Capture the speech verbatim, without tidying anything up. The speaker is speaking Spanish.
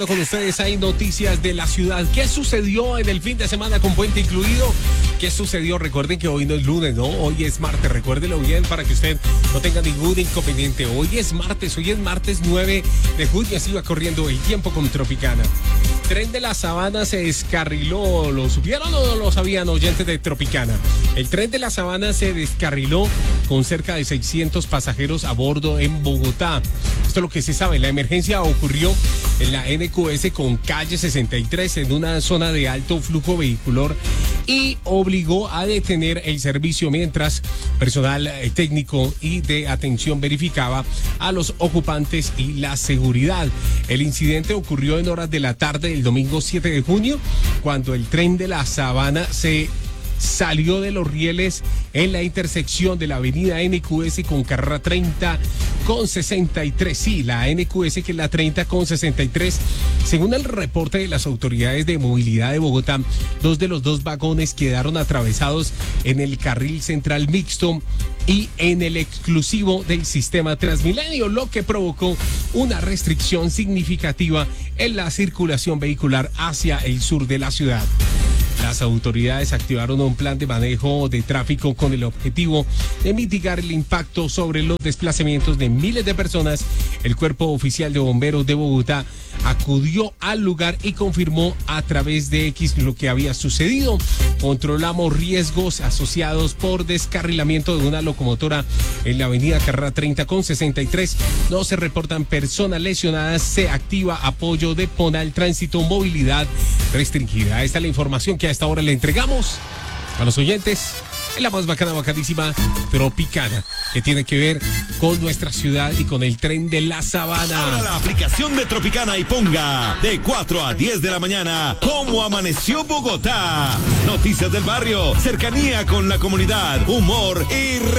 Con ustedes hay noticias de la ciudad. ¿Qué sucedió en el fin de semana con puente incluido? ¿Qué sucedió? Recuerden que hoy no es lunes, ¿no? Hoy es martes. Recuérdelo bien para que usted no tenga ningún inconveniente. Hoy es martes, hoy es martes nueve de junio. Así va corriendo el tiempo con Tropicana. Tren de la Sabana se descarriló. ¿Lo supieron o no lo sabían, oyentes de Tropicana? El tren de la Sabana se descarriló con cerca de seiscientos pasajeros a bordo en Bogotá. Esto es lo que se sabe. La emergencia ocurrió en la N Q S con calle sesenta y tres en una zona de alto flujo vehicular y obligó a detener el servicio mientras personal eh, técnico y de atención verificaba a los ocupantes y la seguridad. El incidente ocurrió en horas de la tarde del domingo siete de junio cuando el tren de la Sabana se salió de los rieles en la intersección de la avenida N Q S con carrera treinta con sesenta y tres. Sí, la N Q S que es la treinta con sesenta y tres. Según el reporte de las autoridades de movilidad de Bogotá, dos de los dos vagones quedaron atravesados en el carril central mixto y en el exclusivo del sistema Transmilenio, lo que provocó una restricción significativa en la circulación vehicular hacia el sur de la ciudad. Las autoridades activaron un plan de manejo de tráfico con el objetivo de mitigar el impacto sobre los desplazamientos de miles de personas. El Cuerpo Oficial de Bomberos de Bogotá acudió al lugar y confirmó a través de X lo que había sucedido. Controlamos riesgos asociados por descarrilamiento de una locomotora en la avenida Carrera treinta con sesenta y tres. No se reportan personas lesionadas. Se activa apoyo de Ponal Tránsito, movilidad restringida. Esta es la información que a esta hora le entregamos a los oyentes en la más bacana, bacanísima Tropicana, que tiene que ver con nuestra ciudad y con el tren de la Sabana. Abra la aplicación de Tropicana y ponga de cuatro a diez de la mañana cómo amaneció Bogotá. Noticias del barrio, cercanía con la comunidad, humor y